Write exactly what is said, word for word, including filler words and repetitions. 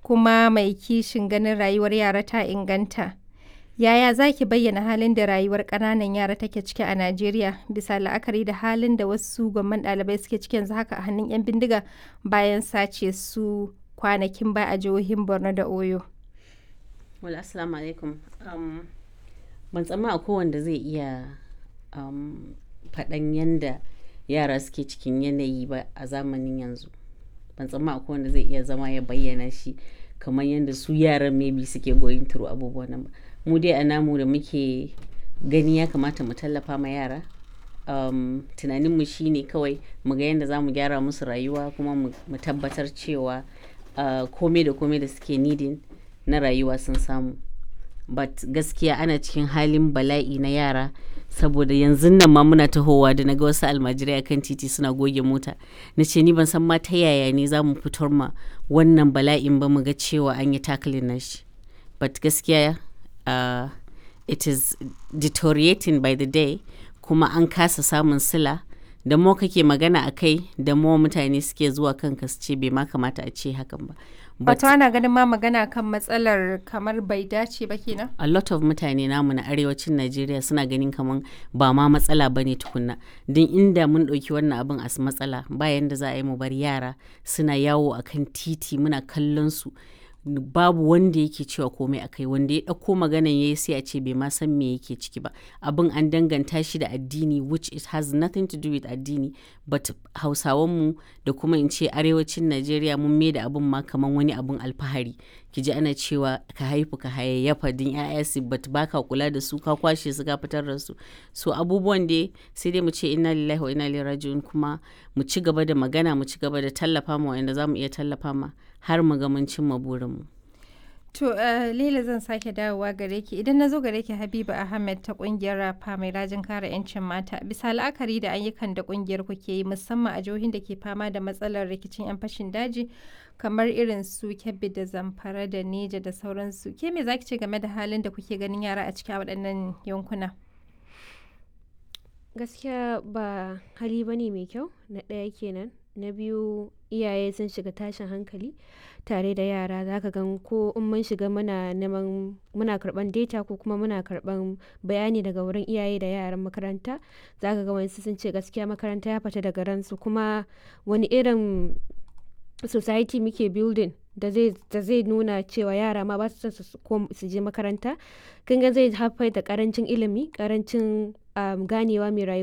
kuma mai kishin ganin rayuwar yara ta inganta. Yaya za ki bayyana halin da rayuwar ƙananan yara take ciki a Najeriya bisa la'akari da halin da wasu gwamman ɗalibai suke ciki yanzu haka a hannun 'yan bindiga bayan sace su kwanakin baya a jihohin Borno da Oyo? Wala assalamu alaikum. Um, ban tsamma a kowanda zai iya um, faɗan yanda yara suke cikin yanayi ba a zamanin yanzu. Ban tsamma a kowanda zai iya zama ya bayyana shi kamar yadda su yaran maybe suke going through abubuwan nan ba. Mu dai a namu da muke gani ya kamata mu tallafa ma yara. Um, tunaninmu shine kawai mu ga yadda za mu gyara musu rayuwa kuma mu tabbatar cewa uh, komai da komai da suke needing na rayuwa sun samu. But gaskiya ana cikin halin bala'i na yara saboda yanzu nan ma muna tahowa da naga wasu almajirai akan titi suna goge mota. Na ce ni ban san ma ta yaya ne za mu fitar ma wannan bala'in ba mu ga cewa an yi tackling na shi. But gaskiya uh, it is deteriorating by the day kuma an kasa samun sila. Da mo kake magana a kai da mo mutane suke zuwa kanka su ce bai ma kamata a ce hakan ba. Wato ana ganin ma magana kan matsalar kamar bai dace ba kenan? A lot of mutane namu na arewacin Najeriya suna ganin kamar ba ma matsala ba ne tukunna. Don inda mun ɗauki wannan abin as matsala bayan da za a yi mu bar yara suna yawo a kan titi muna kallon su. Babu wanda yake cewa komai a kai, wanda ya ɗauko maganan ya yi sai a ce bai ma san me yake ciki ba. Abin an danganta shi da addini, which it has nothing to do with addini, but Hausawanmu da kuma in ce arewacin Najeriya mun mai da abin ma kamar wani abin alfahari. Ki ji ana cewa ka haifu ka hayayyafa din 'ya'ya su but baka kula da su ka kwashe su ka fitar da su. So abubuwan dai sai dai mu ce inna lillahi wa inna ilaihi raji'un kuma mu ci gaba da magana mu ci gaba da tallafa ma wanda za mu iya tallafa ma har mu ga mun cimma burinmu. To uh, Laila zan sake dawowa gare ki idan na zo gare ki Habiba Ahmed ta kungiyar Rafa mai rajin kare 'yancin mata bisa la'akari da ayyukan da kungiyar ku ke yi musamman a jihohin da ke fama da matsalar rikicin 'yan fashin daji kamar irin su Kebbi da Zamfara da Neja da sauransu. Ke me zaki ce game da halin da kuke ganin yara a cikin waɗannan yankuna? Gaskiya ba hali bane mai kyau, na ɗaya kenan. Na biyu iyaye sun shiga tashin hankali tare da yara, za ka gan ko in mun shiga muna neman muna karban data ko kuma muna karban bayani daga wurin iyaye da yaran makaranta, za ka ga wasu sun ce gaskiya makaranta ya fita daga ransu, kuma wani irin society muke building da zai da zai nuna cewa yara ma ba su son su je makaranta. Kin ga zai haifar da karancin ilimi, karancin um, ganewa mai rayuwa